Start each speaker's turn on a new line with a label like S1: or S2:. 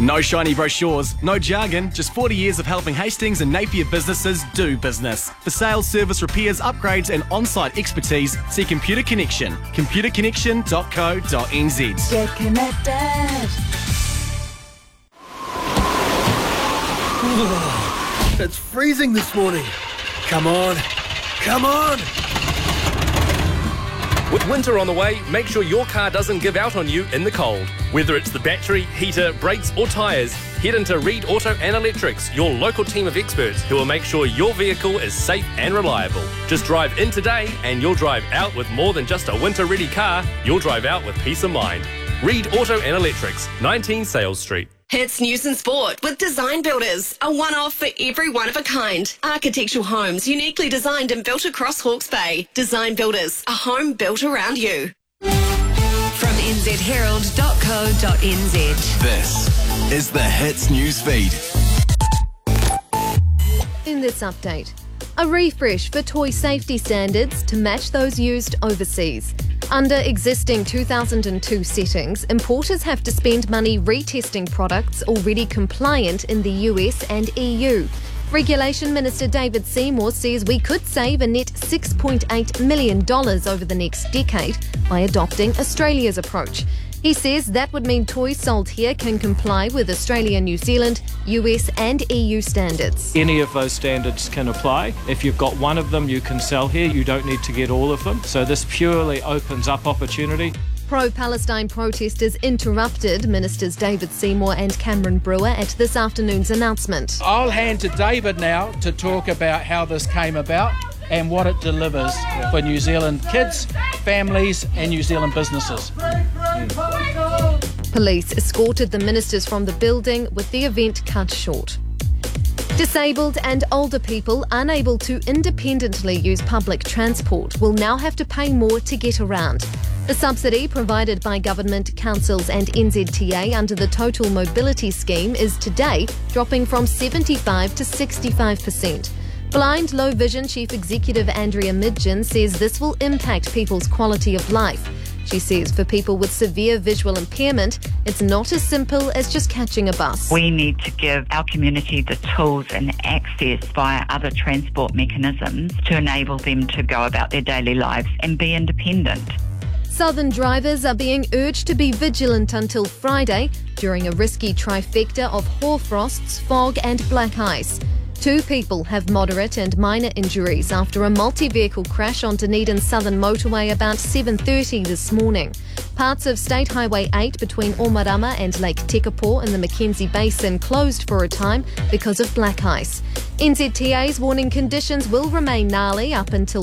S1: No shiny brochures, no jargon, just 40 years of helping Hastings and Napier businesses do business. For sales, service, repairs, upgrades and on-site expertise, see Computer Connection. computerconnection.co.nz.
S2: Get connected.
S3: It's freezing this morning. Come on. Come on.
S4: With winter on the way, make sure your car doesn't give out on you in the cold. Whether it's the battery, heater, brakes or tyres, head into Reed Auto and Electrics, your local team of experts who will make sure your vehicle is safe and reliable. Just drive in today and you'll drive out with more than just a winter-ready car. You'll drive out with peace of mind. Reed Auto and Electrics, 19 Sales Street.
S5: Hits News and Sport with Design Builders, a one-off for every one of a kind. Architectural homes uniquely designed and built across Hawke's Bay. Design Builders, a home built around you.
S6: From nzherald.co.nz.
S7: This is the Hits News Feed.
S8: In this update, a refresh for toy safety standards to match those used overseas. Under existing 2002 settings, importers have to spend money retesting products already compliant in the US and EU. Regulation Minister David Seymour says we could save a net $6.8 million over the next decade by adopting Australia's approach. He says that would mean toys sold here can comply with Australia, New Zealand, US and EU standards.
S9: Any of those standards can apply. If you've got one of them, you can sell here. You don't need to get all of them. So this purely opens up opportunity.
S8: Pro-Palestine protesters interrupted Ministers David Seymour and Cameron Brewer at this afternoon's announcement.
S10: I'll hand to David now to talk about how this came about and what it delivers for New Zealand kids, families and New Zealand businesses.
S8: Police escorted the ministers from the building with the event cut short. Disabled and older people unable to independently use public transport will now have to pay more to get around. The subsidy provided by government, councils and NZTA under the Total Mobility Scheme is today dropping from 75% to 65%. Blind Low Vision Chief Executive Andrea Midgen says this will impact people's quality of life. She says for people with severe visual impairment, it's not as simple as just catching a bus.
S11: We need to give our community the tools and access via other transport mechanisms to enable them to go about their daily lives and be independent.
S8: Southern drivers are being urged to be vigilant until Friday during a risky trifecta of hoarfrosts, fog and black ice. 2 people have moderate and minor injuries after a multi-vehicle crash on Dunedin's southern motorway about 7:30 this morning. Parts of State Highway 8 between Omarama and Lake Tekapo in the Mackenzie Basin closed for a time because of black ice. NZTA's warning conditions will remain gnarly up until